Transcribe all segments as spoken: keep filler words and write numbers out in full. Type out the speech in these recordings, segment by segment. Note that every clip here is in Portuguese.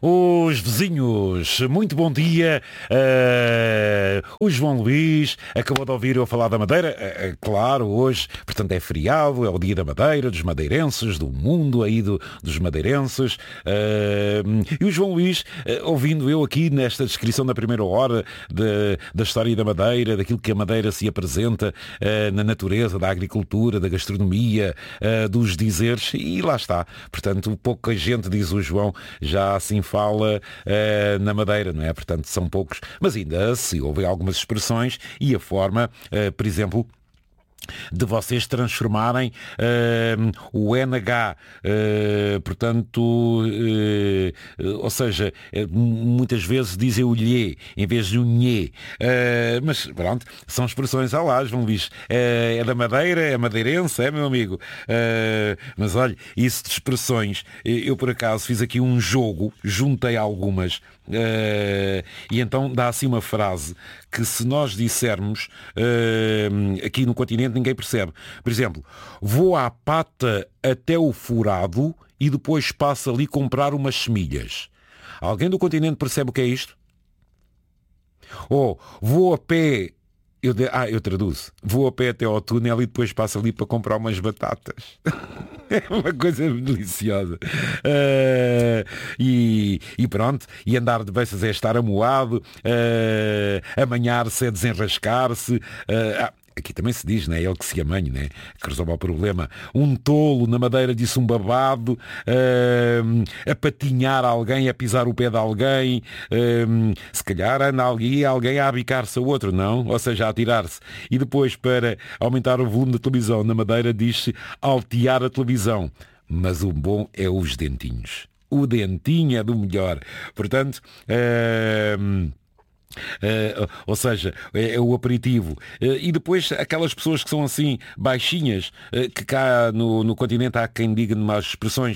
os vizinhos, muito bom dia. Uh, o João Luís acabou de ouvir eu falar da Madeira. Uh, uh, claro, hoje, portanto, é feriado, é o dia da Madeira, dos madeirenses, do mundo aí do, dos madeirenses. Uh, e o João Luís, uh, ouvindo eu aqui nesta descrição da primeira hora de, da história da Madeira, daquilo que a Madeira se apresenta uh, na natureza, da agricultura, da gastronomia, uh, dos dizeres, e lá está. Portanto, pouca gente, diz o João, já assim fala uh, na Madeira, não é? Portanto, são poucos, mas ainda se ouvem algumas expressões e a forma, uh, por exemplo, de vocês transformarem uh, o N H, uh, portanto, uh, ou seja, uh, muitas vezes dizem o lhe em vez de o nhê, uh, mas pronto, são expressões. Ah lá, João Luís, uh, é da Madeira, é madeirense, é, meu amigo, uh, mas olha, isso de expressões, eu por acaso fiz aqui um jogo, juntei algumas, uh, e então dá assim uma frase que, se nós dissermos uh, aqui no continente, ninguém percebe. Por exemplo, vou à pata até o furado e depois passo ali comprar umas semilhas. Alguém do continente percebe o que é isto? Ou vou a pé, eu de... ah, eu traduzo, vou a pé até ao túnel e depois passo ali para comprar umas batatas. É uma coisa deliciosa. Uh, e, e pronto, e andar de beiças é estar amoado, uh, amanhar-se é desenrascar-se. Uh, ah, aqui também se diz, né? Ele que se amanhe, né? Que resolve o problema. Um tolo na Madeira disse um babado, uh, a patinhar alguém, a pisar o pé de alguém, uh, se calhar anda ali alguém a abicar-se a outro, não? Ou seja, a atirar-se. E depois, para aumentar o volume da televisão na Madeira, diz-se altear a televisão. Mas o bom é os dentinhos. O dentinho é do melhor. Portanto... Uh, Uh, ou seja, é, é o aperitivo. Uh, e depois aquelas pessoas que são assim baixinhas, uh, que cá no, no continente há quem diga umas expressões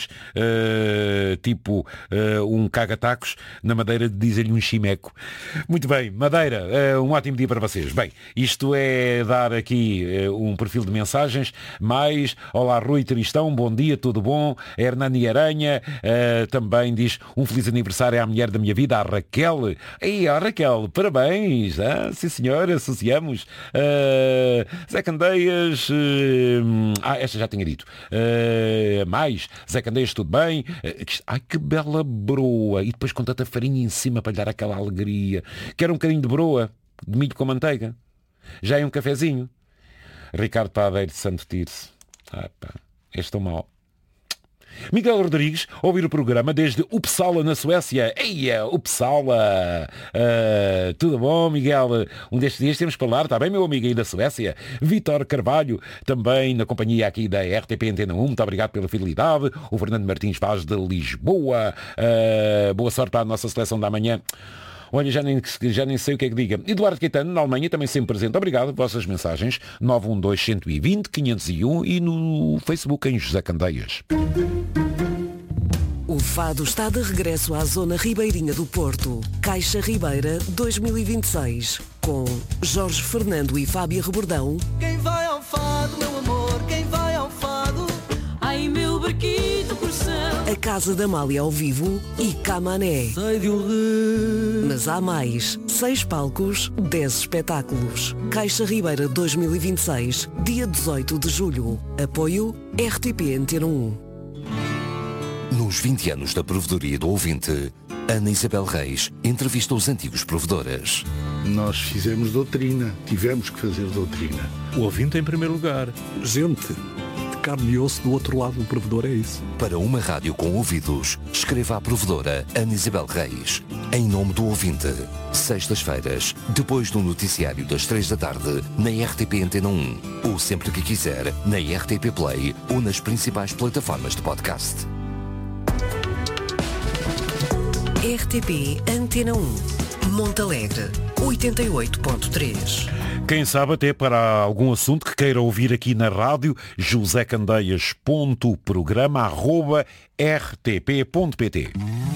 uh, tipo uh, um caga-tacos, na Madeira dizem-lhe um chimeco. Muito bem, Madeira, uh, um ótimo dia para vocês. Bem, isto é dar aqui uh, um perfil de mensagens, mais olá Rui Tristão, bom dia, tudo bom? Hernani Aranha uh, também diz um feliz aniversário à mulher da minha vida, a Raquel. Ei, a Raquel, parabéns, ah, sim senhor, associamos. Uh, Zé Candeias, uh, ah, esta já tinha dito. Uh, mais, Zé Candeias, tudo bem? Uh, ai, que bela broa. E depois com tanta farinha em cima para lhe dar aquela alegria. Quero um bocadinho de broa, de milho com manteiga. Já é um cafezinho. Ricardo Padeiro de Santo Tirso. Ah, pá, és tão mau. Miguel Rodrigues, ouvir o programa desde Uppsala, na Suécia. Eia, Uppsala! Uh, tudo bom, Miguel? Um destes dias temos que falar, está bem, meu amigo aí da Suécia? Vítor Carvalho, também na companhia aqui da R T P Antena um, muito obrigado pela fidelidade. O Fernando Martins Paz de Lisboa. Uh, boa sorte para a nossa seleção da manhã. Olha, já nem, já nem sei o que é que diga. Eduardo Caetano, na Alemanha, também sempre presente. Obrigado. Vossas mensagens nove um dois, um dois zero, quinhentos e um e no Facebook em José Candeias. O Fado está de regresso à zona ribeirinha do Porto. Caixa Ribeira dois mil e vinte e seis. Com Jorge Fernando e Fábia Rebordão. Quem vai ao Fado, meu amor? Quem vai ao Fado? Ai, meu barquito coração. A Casa da Amália ao vivo e Camané. Sei de um rio. Mas há mais. Seis palcos, dez espetáculos. Caixa Ribeira dois mil e vinte e seis, dia dezoito de julho. Apoio R T P Antena um. Nos vinte anos da provedoria do ouvinte, Ana Isabel Reis entrevista os antigos provedores. Nós fizemos doutrina, tivemos que fazer doutrina. O ouvinte em primeiro lugar. Gente de carne e osso do outro lado do provedor, é isso. Para uma rádio com ouvidos, escreva à provedora Ana Isabel Reis, em nome do ouvinte. Sextas-feiras, depois do noticiário das três da tarde, na R T P Antena um. Ou sempre que quiser, na R T P Play ou nas principais plataformas de podcast. R T P Antena um. Montalegre, oitenta e oito ponto três. Quem sabe até para algum assunto que queira ouvir aqui na rádio, josecandeias.programa arroba rtp.pt.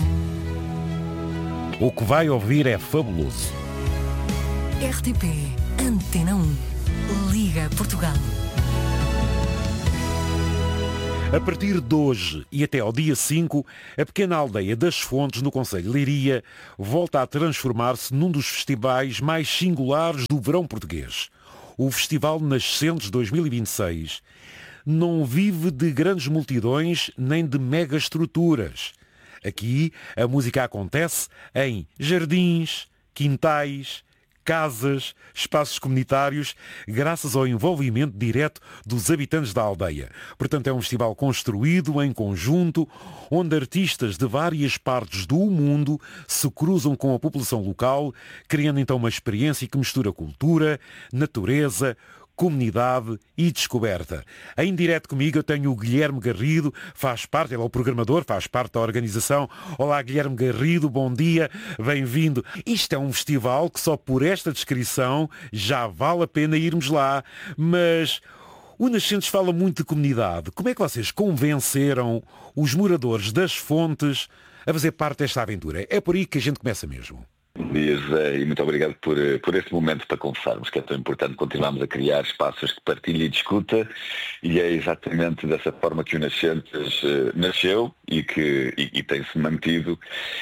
O que vai ouvir é fabuloso. R T P Antena um. Liga Portugal. A partir de hoje e até ao dia cinco, a pequena aldeia das Fontes, no concelho de Leiria, volta a transformar-se num dos festivais mais singulares do verão português. O Festival Nascentes dois mil e vinte e seis não vive de grandes multidões nem de megaestruturas. Aqui a música acontece em jardins, quintais, casas, espaços comunitários, graças ao envolvimento direto dos habitantes da aldeia. Portanto, é um festival construído em conjunto, onde artistas de várias partes do mundo se cruzam com a população local, criando então uma experiência que mistura cultura, natureza, comunidade e descoberta. Em direto comigo eu tenho o Guilherme Garrido, faz parte, ele é o programador, faz parte da organização. Olá Guilherme Garrido, bom dia, bem-vindo. Isto é um festival que só por esta descrição já vale a pena irmos lá, mas o Nascentes fala muito de comunidade. Como é que vocês convenceram os moradores das Fontes a fazer parte desta aventura? É por aí que a gente começa mesmo. Bom dia, José, e muito obrigado por, por este momento para conversarmos, que é tão importante continuarmos a criar espaços de partilha e discuta, e é exatamente dessa forma que o Nascentes uh, nasceu e que e, e tem-se mantido.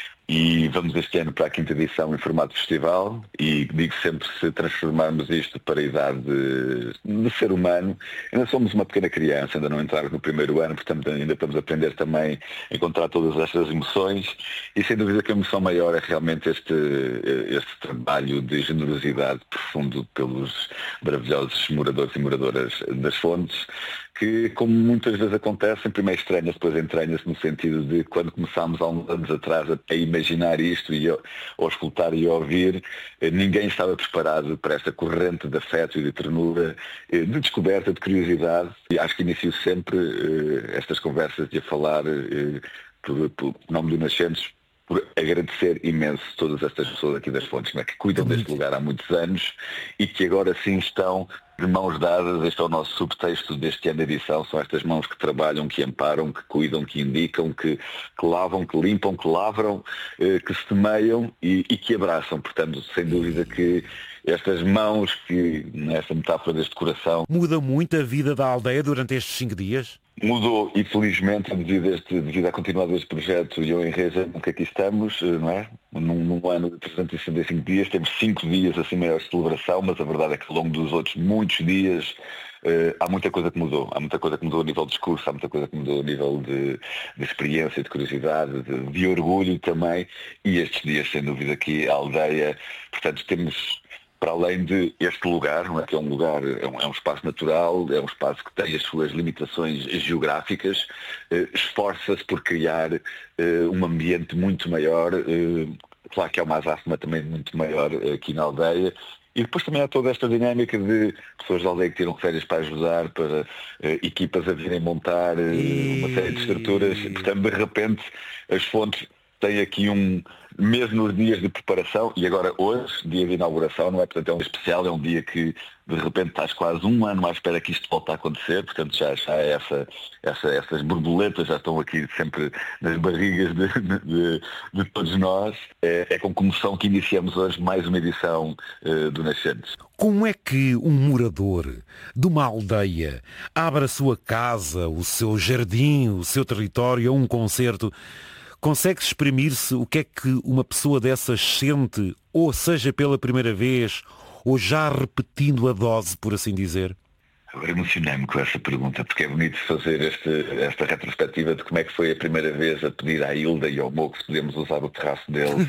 E vamos este ano para a quinta edição em formato festival e digo sempre, se transformarmos isto para a idade de, de ser humano, ainda somos uma pequena criança, ainda não entramos no primeiro ano, portanto ainda estamos a aprender também a encontrar todas estas emoções e sem dúvida que a emoção maior é realmente este, este trabalho de generosidade profundo pelos maravilhosos moradores e moradoras das Fontes, que, como muitas vezes acontece, primeiro estranha-se, depois entranha-se no sentido de quando começámos há uns anos atrás a imaginar isto e a, a escutar e a ouvir, ninguém estava preparado para esta corrente de afeto e de ternura, de descoberta, de curiosidade. E acho que inicio sempre eh, estas conversas de a falar eh, por, por nome do Nascentes, por agradecer imenso todas estas pessoas aqui das Fontes, né, que cuidam deste lugar há muitos anos e que agora sim estão de mãos dadas. Este é o nosso subtexto deste ano de edição, são estas mãos que trabalham, que amparam, que cuidam, que indicam, que, que lavam, que limpam, que lavram, eh, que semeiam e, e que abraçam. Portanto, sem dúvida que estas mãos, que nesta metáfora deste coração... Muda muito a vida da aldeia durante estes cinco dias? Mudou e felizmente devido, a este, devido à continuidade deste projeto e ao enraizamento que aqui estamos, não é? Num, num ano de trezentos e sessenta e cinco dias, temos cinco dias assim maior de celebração, mas a verdade é que ao longo dos outros muitos dias uh, há muita coisa que mudou. Há muita coisa que mudou a nível de discurso, há muita coisa que mudou a nível de, de experiência, de curiosidade, de, de orgulho também. E estes dias, sem dúvida, aqui a aldeia, portanto temos... Para além de este lugar, não é? Que é um lugar, é um, é um espaço natural, é um espaço que tem as suas limitações geográficas, eh, esforça-se por criar eh, um ambiente muito maior, eh, claro que há uma azáfama também muito maior eh, aqui na aldeia, e depois também há toda esta dinâmica de pessoas da aldeia que tiram férias para ajudar, para eh, equipas a virem montar eh, e... uma série de estruturas, portanto de repente as Fontes têm aqui um... mesmo nos dias de preparação, e agora hoje, dia de inauguração, não é? Portanto, é um especial, é um dia que de repente estás quase um ano à espera que isto volte a acontecer, portanto já, já é essa, essa, essas borboletas já estão aqui sempre nas barrigas de, de, de todos nós. É, é com comoção que iniciamos hoje mais uma edição uh, do Nascentes. Como é que um morador de uma aldeia abre a sua casa, o seu jardim, o seu território a um concerto? Consegue exprimir-se o que é que uma pessoa dessas sente, ou seja pela primeira vez, ou já repetindo a dose, por assim dizer? Agora emocionei-me com essa pergunta, porque é bonito fazer este, esta retrospectiva de como é que foi a primeira vez a pedir à Hilda e ao Moco se podemos usar o terraço deles,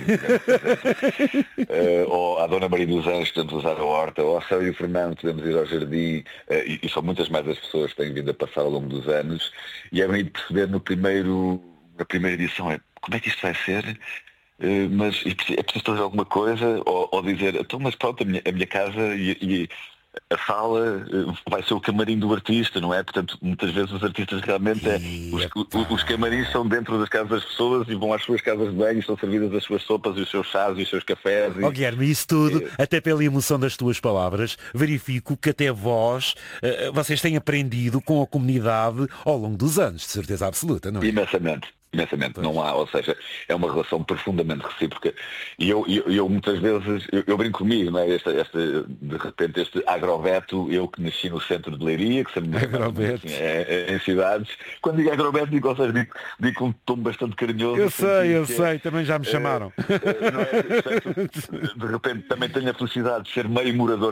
uh, ou à Dona Maria dos Anjos podemos usar a horta, ou ao Céu e o Fernando podemos ir ao jardim, uh, e, e são muitas mais as pessoas que têm vindo a passar ao longo dos anos, e é bonito perceber no primeiro... A primeira edição é como é que isto vai ser, uh, mas é preciso fazer alguma coisa, ou, ou dizer, então, mas pronto, a minha, a minha casa e, e a sala uh, vai ser o camarim do artista, não é? Portanto, muitas vezes os artistas realmente, é, os, os, os camarins são dentro das casas das pessoas e vão às suas casas de banho, são servidas as suas sopas e os seus chás e os seus cafés. E... Oh, Guilherme, isso tudo, é... até pela emoção das tuas palavras, verifico que até vós, uh, vocês têm aprendido com a comunidade ao longo dos anos, de certeza absoluta, não é? Imensamente. imensamente, Pois. não há, ou seja, é uma relação profundamente recíproca e eu, eu, eu muitas vezes, eu, eu brinco comigo, não é? Esta, esta, de repente este agrobeto, eu que nasci no centro de Leiria, que sempre Agrobeto. assim, é, é, em cidades, quando digo agrobeto, digo, ou seja, digo, digo com um tom bastante carinhoso. Eu sei, eu que é- sei, também já me é, chamaram. é, não é? Portanto, de repente também tenho a felicidade de ser meio morador